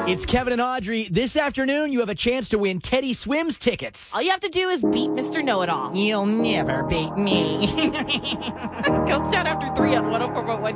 It's Kevin and Audrey. This afternoon, you have a chance to win Teddy Swims tickets. All you have to do is beat Mr. Know-It-All. You'll never beat me. Ghost Town after 3 on 104.1